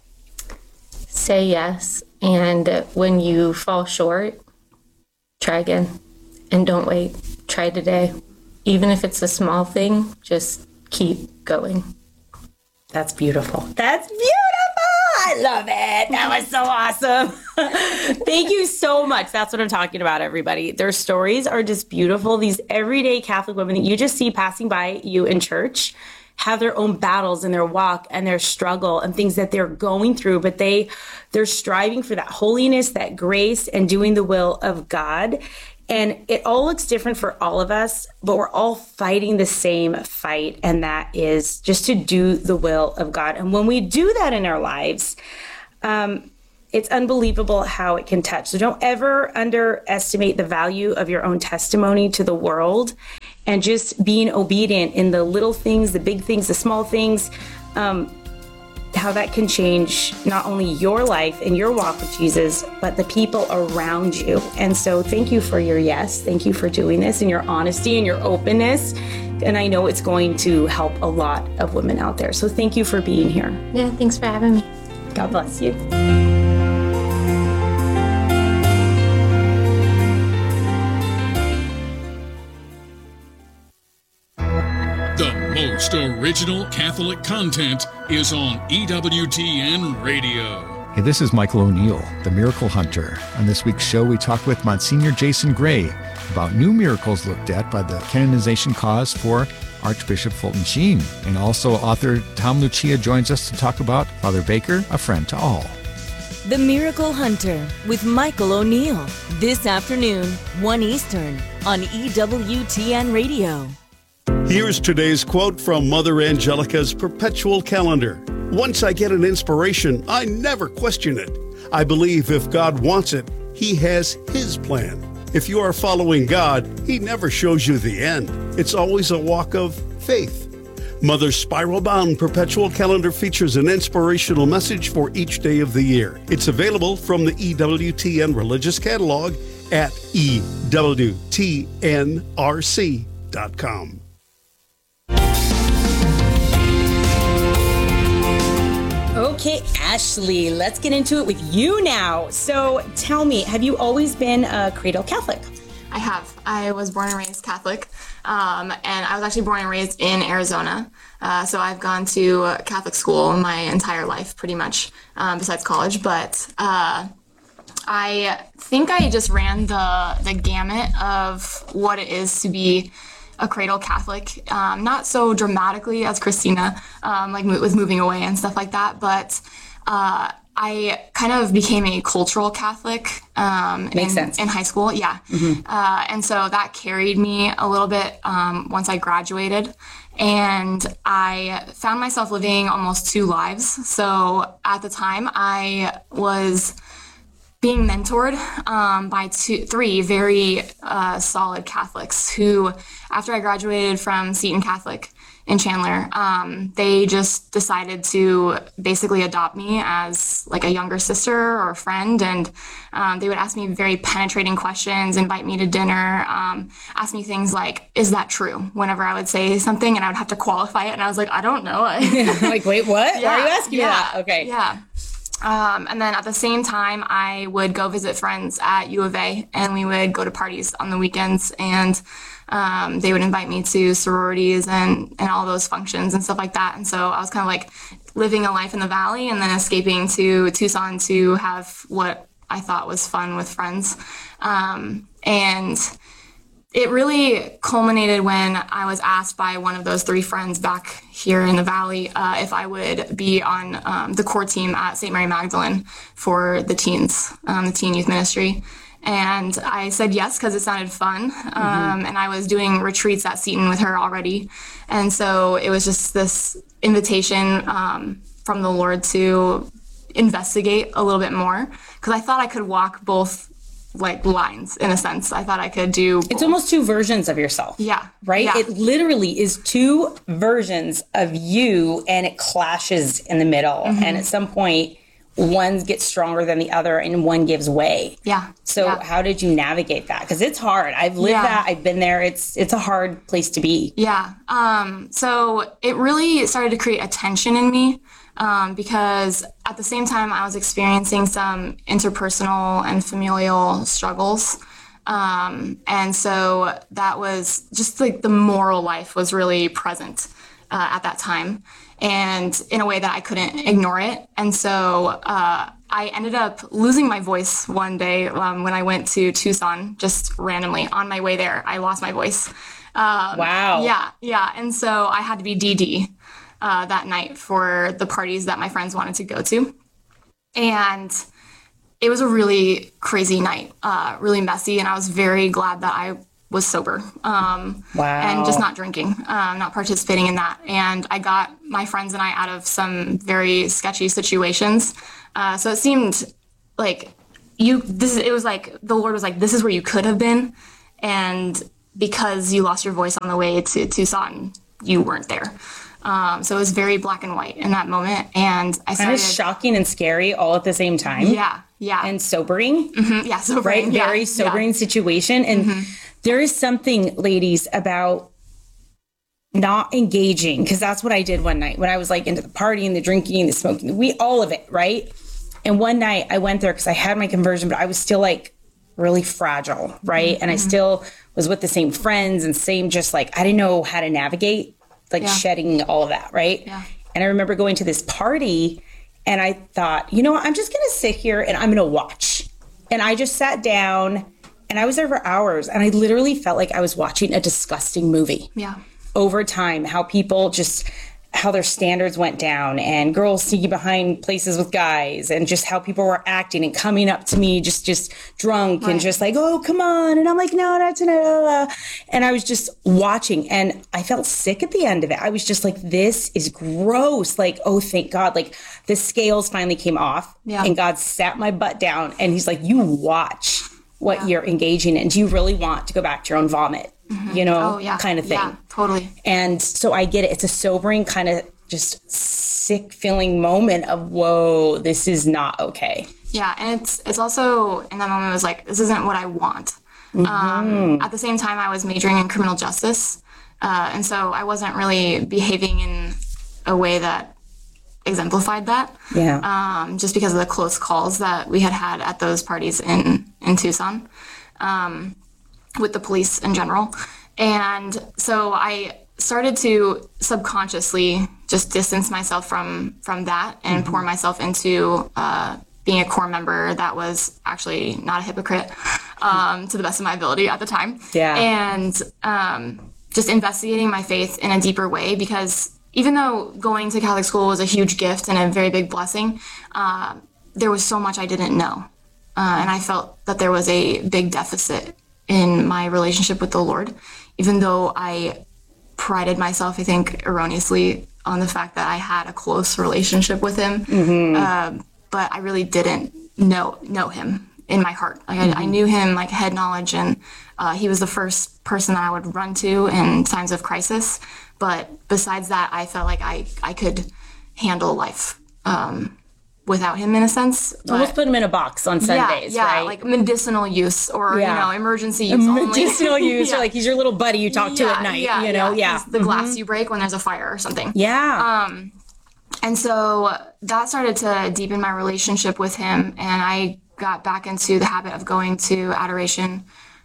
Say yes. And when you fall short, try again. And don't wait. Try today. Even if it's a small thing, just keep going. That's beautiful. That's beautiful. I love it. That was so awesome. Thank you so much. That's what I'm talking about, everybody. Their stories are just beautiful. These everyday Catholic women that you just see passing by you in church have their own battles in their walk and their struggle and things that they're going through, but they, they're striving for that holiness, that grace, and doing the will of God. And it all looks different for all of us, but we're all fighting the same fight, and that is just to do the will of God. And when we do that in our lives, um, it's unbelievable how it can touch. So don't ever underestimate the value of your own testimony to the world, and just being obedient in the little things, the big things, the small things, um, how that can change not only your life and your walk with Jesus, but the people around you. And so thank you for your yes. Thank you for doing this and your honesty and your openness. And I know it's going to help a lot of women out there. So thank you for being here. Yeah, thanks for having me. God bless you. The most original Catholic content is on E W T N Radio. Hey, this is Michael O'Neill, the Miracle Hunter. On this week's show, we talk with Monsignor Jason Gray about new miracles looked at by the canonization cause for Archbishop Fulton Sheen. And also author Tom Lucia joins us to talk about Father Baker, a friend to all. The Miracle Hunter with Michael O'Neill. This afternoon, one Eastern on E W T N Radio. Here's today's quote from Mother Angelica's Perpetual Calendar. Once I get an inspiration, I never question it. I believe if God wants it, He has His plan. If you are following God, He never shows you the end. It's always a walk of faith. Mother's spiral-bound Perpetual Calendar features an inspirational message for each day of the year. It's available from the E W T N Religious Catalog at E W T N R C dot com. Okay, Ashley, let's get into it with you now. So tell me, have you always been a cradle Catholic? I have. I was born and raised Catholic, um, and I was actually born and raised in Arizona. Uh, so I've gone to Catholic school my entire life, pretty much, um, besides college. But uh, I think I just ran the the gamut of what it is to be a cradle Catholic, um, not so dramatically as Christina, um, like with moving away and stuff like that, but uh, I kind of became a cultural Catholic um, Makes in, sense. in high school, yeah. Mm-hmm. Uh, and so that carried me a little bit um, once I graduated. And I found myself living almost two lives. So at the time, I was being mentored um, by two, three very uh, solid Catholics who, after I graduated from Seton Catholic in Chandler, um, they just decided to basically adopt me as like a younger sister or a friend. And um, they would ask me very penetrating questions, invite me to dinner, um, ask me things like, is that true? Whenever I would say something and I would have to qualify it. And I was like, I don't know. Like, wait, what? Yeah, Why are you asking yeah, me that? Okay. Yeah. Um, and then at the same time, I would go visit friends at U of A, and we would go to parties on the weekends, and um, they would invite me to sororities and, and all those functions and stuff like that. And so I was kind of like living a life in the Valley and then escaping to Tucson to have what I thought was fun with friends. Um, and it really culminated when I was asked by one of those three friends back here in the Valley uh, if I would be on um, the core team at Saint Mary Magdalene for the teens, um, the teen youth ministry. And I said yes because it sounded fun. Um, mm-hmm. And I was doing retreats at Seton with her already. And so it was just this invitation um, from the Lord to investigate a little bit more because I thought I could walk both like lines in a sense. I thought I could do both. It's almost two versions of yourself. Yeah. Right? Yeah. It literally is two versions of you and it clashes in the middle. Mm-hmm. And at some point, one gets stronger than the other and one gives way. Yeah. So yeah. how did you navigate that? Because it's hard. I've lived Yeah. that. I've been there. It's it's a hard place to be. Yeah. Um, so it really started to create a tension in me. Um, because at the same time I was experiencing some interpersonal and familial struggles. Um, and so that was just like the moral life was really present uh, at that time and in a way that I couldn't ignore it. And so uh, I ended up losing my voice one day um, when I went to Tucson, just randomly on my way there. I lost my voice. Um, wow. Yeah. Yeah. And so I had to be D D. Uh, that night for the parties that my friends wanted to go to. And it was a really crazy night, uh, really messy. And I was very glad that I was sober. Um, wow. And just not drinking, um, not participating in that. And I got my friends and I out of some very sketchy situations. Uh, so it seemed like you, this is, it was like, the Lord was like, this is where you could have been. And because you lost your voice on the way to Tucson, you weren't there. Um, so it was very black and white in that moment. And I started... Kind of shocking and scary all at the same time. Yeah, yeah. And sobering. Mm-hmm, yeah, sobering. Right? Yeah, Very sobering yeah. situation. And mm-hmm. there is something, ladies, about not engaging, because that's what I did one night when I was like into the partying, the drinking, the smoking, we all of it, right? And one night I went there because I had my conversion, but I was still like really fragile, right? Mm-hmm. And I still was with the same friends and same just like, I didn't know how to navigate like yeah. shedding all of that, right? Yeah. And I remember going to this party and I thought, you know what, I'm just going to sit here and I'm going to watch. And I just sat down and I was there for hours and I literally felt like I was watching a disgusting movie. Yeah. Over time, how people just, how their standards went down and girls sneaking behind places with guys and just how people were acting and coming up to me just just drunk right. and just like, oh, come on. And I'm like, no, not tonight. And I was just watching and I felt sick at the end of it. I was just like, this is gross. Like, oh, thank God. Like the scales finally came off yeah. and God sat my butt down and he's like, you watch what yeah. you're engaging in. Do you really want to go back to your own vomit? Mm-hmm. You know, oh, yeah. kind of thing. Yeah, totally. And so I get it. It's a sobering kind of just sick feeling moment of, whoa, this is not okay. Yeah. And it's, it's also in that moment, it was like, this isn't what I want. Mm-hmm. Um, at the same time, I was majoring in criminal justice. Uh, and so I wasn't really behaving in a way that exemplified that. Yeah. Um, just because of the close calls that we had had at those parties in, in Tucson. Um, with the police in general. And so I started to subconsciously just distance myself from from that and mm-hmm. pour myself into uh, being a core member that was actually not a hypocrite um, to the best of my ability at the time. Yeah. And um, just investigating my faith in a deeper way, because even though going to Catholic school was a huge gift and a very big blessing, uh, there was so much I didn't know. Uh, and I felt that there was a big deficit in my relationship with the Lord, even though I prided myself, I think, erroneously on the fact that I had a close relationship with him. Mm-hmm. Uh, but I really didn't know know him in my heart. Like mm-hmm. I, I knew him like head knowledge, and uh, he was the first person that I would run to in times of crisis. But besides that, I felt like I, I could handle life um, without him in a sense. Almost put him in a box on Sundays, yeah, yeah, right? like medicinal use or, yeah. you know, emergency use only. Medicinal use, yeah. or like he's your little buddy you talk yeah, to at night, yeah, you know? Yeah, yeah. The mm-hmm. glass you break when there's a fire or something. Yeah. Um, and so that started to deepen my relationship with him, and I got back into the habit of going to adoration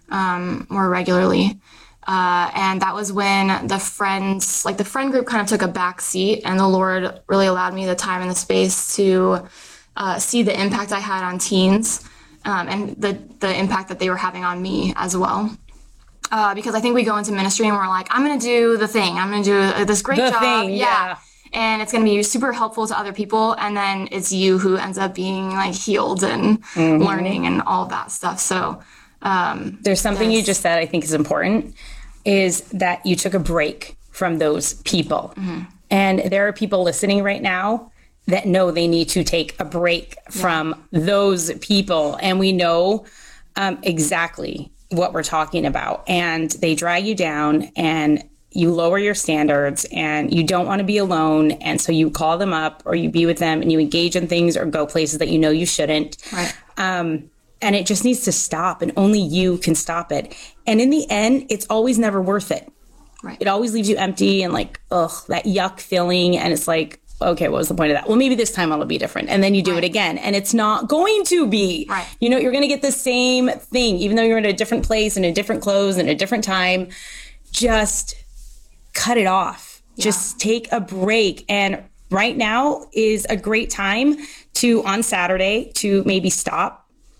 um, more regularly. Uh, and that was when the friends, like the friend group kind of took a back seat, and the Lord really allowed me the time and the space to uh, see the impact I had on teens um, and the, the impact that they were having on me as well. Uh, because I think we go into ministry and we're like, I'm going to do the thing. I'm going to do this great the job. Thing, yeah. yeah. And it's going to be super helpful to other people. And then it's you who ends up being like healed and mm-hmm. learning and all that stuff. So um, there's something you just said I think is important, is that you took a break from those people. Mm-hmm. And there are people listening right now that know they need to take a break yeah. from those people. And we know um, exactly what we're talking about. And they drag you down and you lower your standards and you don't want to be alone. And so you call them up or you be with them and you engage in things or go places that you know you shouldn't. Right. Um, and it just needs to stop, and only you can stop it. And in the end, it's always never worth it. Right. It always leaves you empty and like, ugh, that yuck feeling. And it's like, okay, what was the point of that? Well, maybe this time it'll be different. And then you do right. it again and it's not going to be. Right. You know, you're going to get the same thing, even though you're in a different place and a different clothes and a different time. Just cut it off. Yeah. Just take a break. And right now is a great time to, on Saturday, to maybe stop,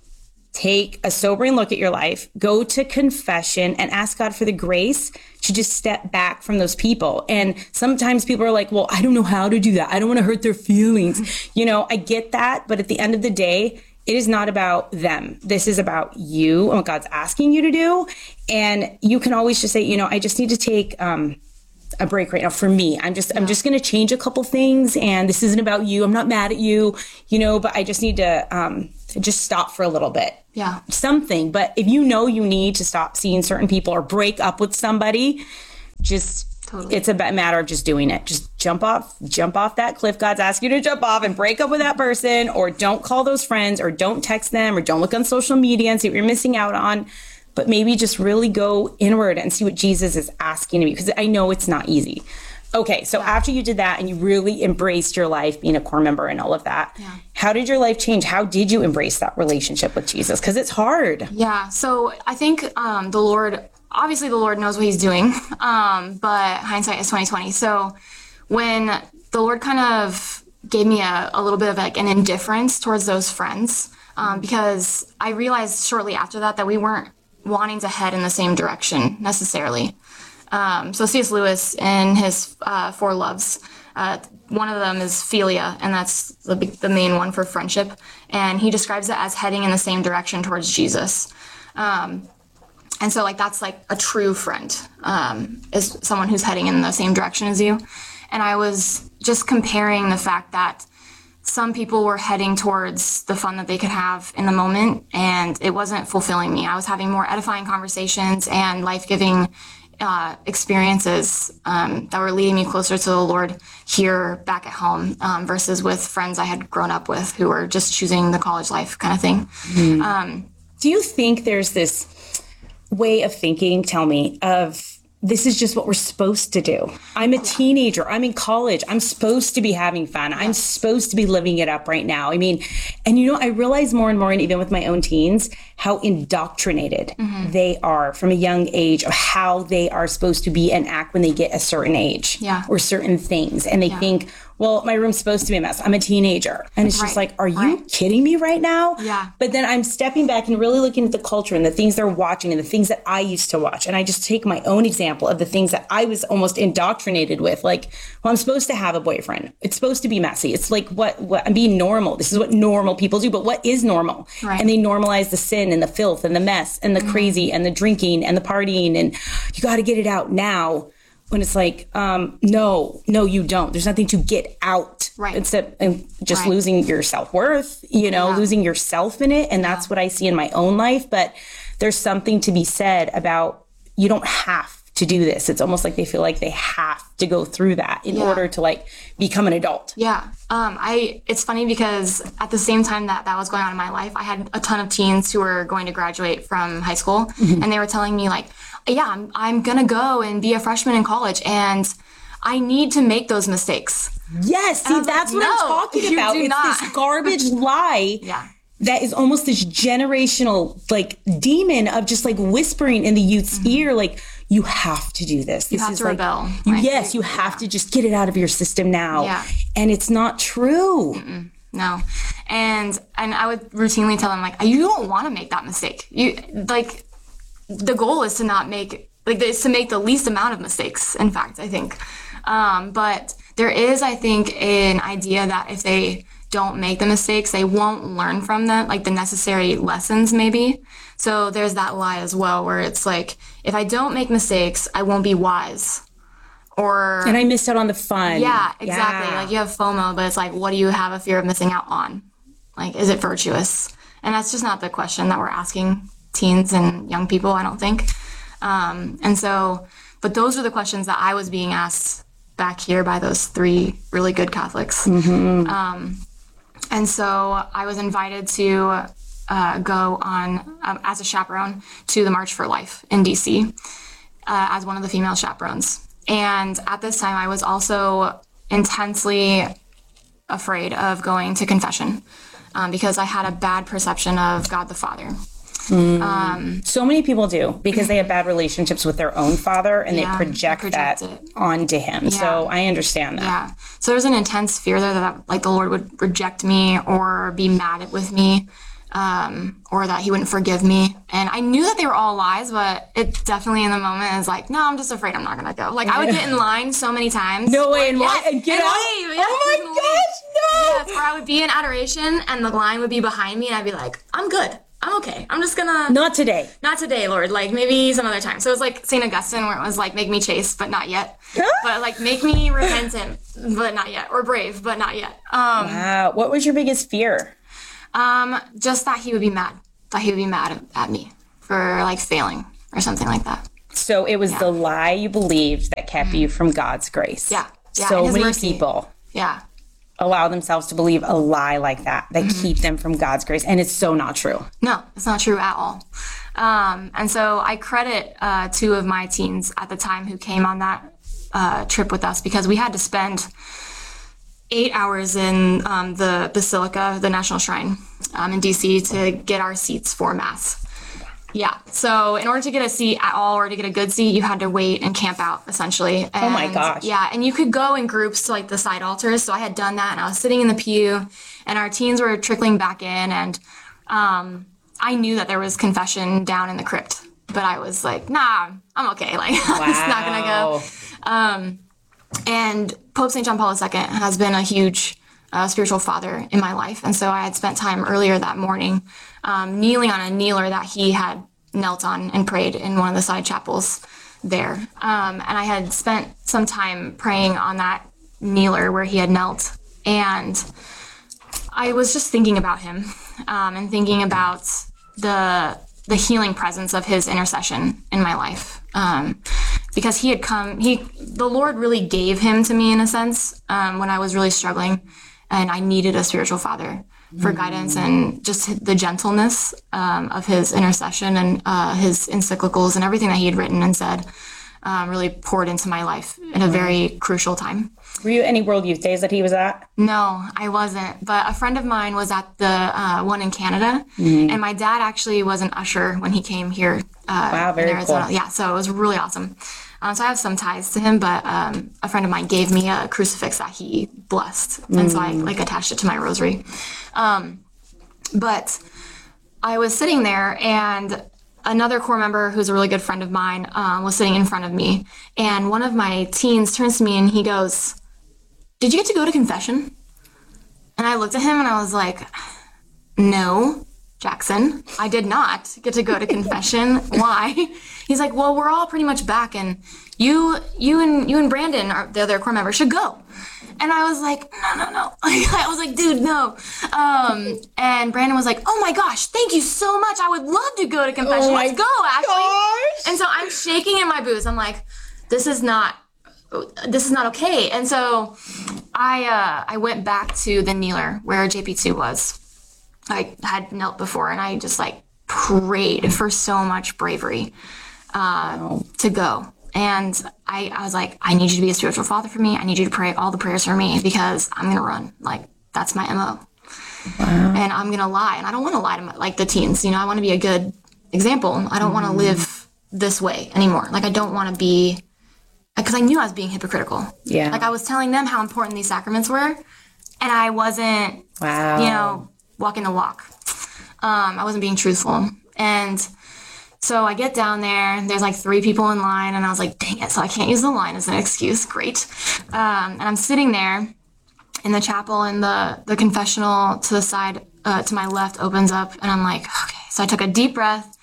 take a sobering look at your life, go to confession and ask God for the grace to just step back from those people. And sometimes people are like, well, I don't know how to do that. I don't want to hurt their feelings. You know, I get that. But at the end of the day, It is not about them. This is about you and what God's asking you to do. And you can always just say, you know, I just need to take um, a break right now for me. I'm just, yeah. I'm just going to change a couple things. And this isn't about you. I'm not mad at you, you know, but I just need to um, just stop for a little bit. Yeah. Something. But if you know you need to stop seeing certain people or break up with somebody, just... Totally. It's a matter of just doing it. Just jump off, jump off that cliff God's asking you to jump off and break up with that person, or don't call those friends, or don't text them, or don't look on social media and see what you're missing out on. But maybe just really go inward and see what Jesus is asking of you, because I know it's not easy. Okay, so yeah. after you did that and you really embraced your life being a core member and all of that, yeah. how did your life change? How did you embrace that relationship with Jesus? Because it's hard. Yeah, so I think um, the Lord... Obviously, the Lord knows what he's doing, um, but hindsight is twenty twenty. So when the Lord kind of gave me a, a little bit of like an indifference towards those friends, um, because I realized shortly after that that we weren't wanting to head in the same direction necessarily. Um, so C S Lewis in his uh, Four Loves, uh, one of them is philia, and that's the, the main one for friendship. And he describes it as heading in the same direction towards Jesus. Um, And so, like, that's, like, a true friend, um, is someone who's heading in the same direction as you. And I was just comparing the fact that some people were heading towards the fun that they could have in the moment, and it wasn't fulfilling me. I was having more edifying conversations and life-giving uh, experiences um, that were leading me closer to the Lord here back at home, um, versus with friends I had grown up with who were just choosing the college life kind of thing. Mm. Um, Do you think there's this way of thinking, tell me, of this is just what we're supposed to do? I'm a teenager. I'm in college. I'm supposed to be having fun. I'm supposed to be living it up right now. I mean, and you know, I realize more and more, and even with my own teens, how indoctrinated mm-hmm. they are from a young age of how they are supposed to be and act when they get a certain age yeah. or certain things. And they yeah. think, well, my room's supposed to be a mess. I'm a teenager. And it's right. just like, are you right. kidding me right now? Yeah. But then I'm stepping back and really looking at the culture and the things they're watching and the things that I used to watch. And I just take my own example of the things that I was almost indoctrinated with. Like, well, I'm supposed to have a boyfriend. It's supposed to be messy. It's like, what, what I'm being normal. This is what normal people do. But what is normal? Right. And they normalize the sin and the filth and the mess and the mm-hmm. crazy and the drinking and the partying. And you got to get it out now. When it's like, um, no, no, you don't. There's nothing to get out. Right. Except um, just right. losing your self-worth, you know, yeah. losing yourself in it. And that's yeah. what I see in my own life. But there's something to be said about you don't have to do this. It's almost like they feel like they have to go through that in yeah. order to like become an adult. Yeah. Um, I, it's funny because at the same time that that was going on in my life, I had a ton of teens who were going to graduate from high school mm-hmm. and they were telling me like, yeah, I'm, I'm going to go and be a freshman in college and I need to make those mistakes. Yes. See, that's like, what no, I'm talking about. It's not. this garbage lie. Yeah. That is almost this generational like demon of just like whispering in the youth's mm-hmm. ear, like, you have to do this. You this have is to like, rebel. You, right? yes, you have yeah. to just get it out of your system now. Yeah. And it's not true. Mm-mm. No. And and I would routinely tell them, like, you don't want to make that mistake. You like, the goal is to not make, like, is to make the least amount of mistakes, in fact, I think. Um, but there is, I think, an idea that if they don't make the mistakes, they won't learn from them, like the necessary lessons maybe. So there's that lie as well, where it's like, if I don't make mistakes, I won't be wise. Or and I missed out on the fun. Yeah, exactly. Yeah. Like you have FOMO, but it's like, what do you have a fear of missing out on? Like, is it virtuous? And that's just not the question that we're asking teens and young people, I don't think. Um, and so, but those are the questions that I was being asked back here by those three really good Catholics. Mm-hmm. Um, and so I was invited to uh, go on um, as a chaperone to the March for Life in D C uh, as one of the female chaperones. And at this time, I was also intensely afraid of going to confession um, because I had a bad perception of God the Father. Mm. Um, so many people do because they have bad relationships with their own father and yeah, they project, project that it. onto him. Yeah. So I understand that. Yeah. So there's an intense fear there that like the Lord would reject me or be mad with me um, or that he wouldn't forgive me. And I knew that they were all lies, but it definitely in the moment is like, no, I'm just afraid I'm not going to go. Like, I would get in line so many times. No way, and, yes, and get and out? leave, yes, oh my gosh, no! Yes, or I would be in adoration, and the line would be behind me, and I'd be like, I'm good. I'm okay. I'm just gonna... Not today. Not today, Lord. Like, maybe some other time. So it was like Saint Augustine, where it was like, make me chaste, but not yet. But like, make me repentant, but not yet. Or brave, but not yet. Um, wow. What was your biggest fear? Um, just that he would be mad. That he would be mad at me for like failing or something like that. So it was yeah. the lie you believed that kept mm-hmm. you from God's grace. Yeah. yeah so many mercy. people. Yeah. allow themselves to believe a lie like that that Mm-hmm. keep them from God's grace, and it's so not true. No, it's not true at all. Um, and so I credit uh, two of my teens at the time who came on that uh, trip with us, because we had to spend eight hours in um, the Basilica, the National Shrine um, in D C to get our seats for Mass. Yeah. So in order to get a seat at all, or to get a good seat, you had to wait and camp out, essentially. And, oh my gosh. Yeah. And you could go in groups to like the side altars. So I had done that, and I was sitting in the pew, and our teens were trickling back in, and um, I knew that there was confession down in the crypt, but I was like, nah, I'm okay. Like, wow. I'm just not going to go. Um, and Pope Saint John Paul the Second has been a huge uh, spiritual father in my life. And so I had spent time earlier that morning um, kneeling on a kneeler that he had knelt on and prayed in one of the side chapels there. Um, and I had spent some time praying on that kneeler where he had knelt. And I was just thinking about him um, and thinking about the the healing presence of his intercession in my life. Um, because he had come, he, the Lord really gave him to me in a sense um, when I was really struggling, and I needed a spiritual father for mm. guidance, and just the gentleness um, of his intercession and uh, his encyclicals and everything that he had written and said um, really poured into my life at a very crucial time. Were you at any World Youth Days that he was at? No, I wasn't. But a friend of mine was at the uh, one in Canada, mm. and my dad actually was an usher when he came here. Uh, wow, very in Arizona. cool. Yeah, so it was really awesome. Um, so I have some ties to him, but um, a friend of mine gave me a crucifix that he blessed, mm. and so I like attached it to my rosary. Um, but I was sitting there, and another core member who's a really good friend of mine um, was sitting in front of me, and one of my teens turns to me and he goes, "Did you get to go to confession?" And I looked at him and I was like, "No, Jackson, I did not get to go to confession." Why? He's like, "Well, we're all pretty much back, and you, you and you and Brandon, are, the other core member, should go." And I was like, "No, no, no!" I was like, "Dude, no." Um, and Brandon was like, "Oh my gosh, thank you so much. I would love to go to confession. Oh Let's go, actually." gosh. And so I'm shaking in my boots. I'm like, "This is not." This is not okay. And so I uh, I went back to the kneeler where J P two was. I had knelt before, and I just like prayed for so much bravery uh, wow. to go. And I, I was like, "I need you to be a spiritual father for me. I need you to pray all the prayers for me, because I'm going to run. Like, that's my M O. Wow. And I'm going to lie. And I don't want to lie to my, like the teens. You know, I want to be a good example. I don't mm. want to live this way anymore. Like, I don't want to be... Because I knew I was being hypocritical. Yeah. Like, I was telling them how important these sacraments were, and I wasn't, wow. you know, walking the walk. Um, I wasn't being truthful. And so I get down there, and there's like three people in line, and I was like, dang it, so I can't use the line as an excuse. Great. Um, and I'm sitting there in the chapel, and the, the confessional to the side, uh, to my left opens up, and I'm like, okay. So I took a deep breath.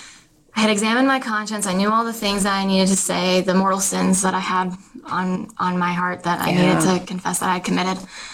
I had examined my conscience. I knew all the things that I needed to say, the mortal sins that I had on on my heart that I yeah. needed to confess that I had committed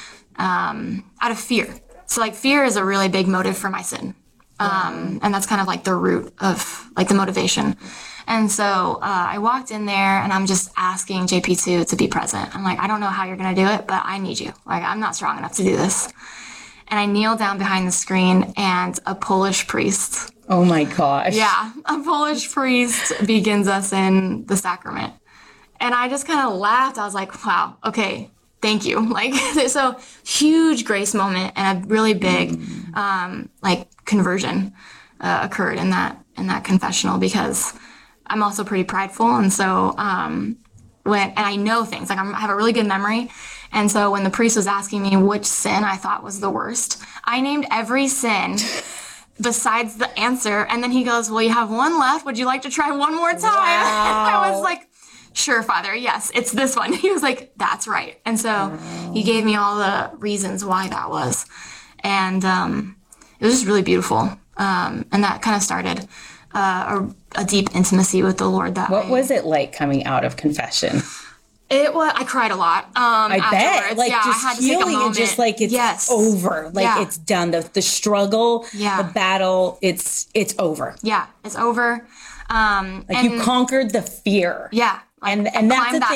um, out of fear. So, like, fear is a really big motive for my sin. Um, and that's kind of like the root of, like, the motivation. And so uh, I walked in there, and I'm just asking J P two to be present. I'm like, I don't know how you're going to do it, but I need you. Like, I'm not strong enough to do this. And I kneel down behind the screen, and a Polish priest... Oh my gosh. Yeah, a Polish priest begins us in the sacrament. And I just kind of laughed. I was like, wow, okay, thank you. Like, so huge grace moment, and a really big, um, like, conversion uh, occurred in that in that confessional, because I'm also pretty prideful. And so um, when, and I know things, like I'm, I have a really good memory. And so when the priest was asking me which sin I thought was the worst, I named every sin besides the answer. And then he goes, well, you have one left. Would you like to try one more time? Wow. I was like, sure, Father. Yes, it's this one. He was like, that's right. And so wow. he gave me all the reasons why that was. And um, it was just really beautiful. Um, and that kind of started uh, a, a deep intimacy with the Lord that What way. was it like coming out of confession? It was, I cried a lot. Um, I afterwards. bet. Like, yeah, just I had to take a healing and moment. just like it's yes. over. Like yeah. it's done. The the struggle, yeah. the battle, it's it's over. Yeah, it's over. Um, like and you conquered the fear. Yeah. And and that's the thing.